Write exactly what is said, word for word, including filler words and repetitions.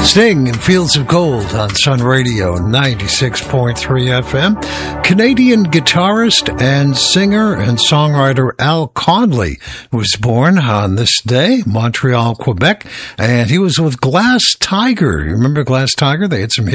Sting and Fields of Gold on Sun Radio ninety-six point three F M. Canadian guitarist and singer and songwriter Al Conley was born on this day, Montreal, Quebec, and he was with Glass Tiger. You remember Glass Tiger? They had some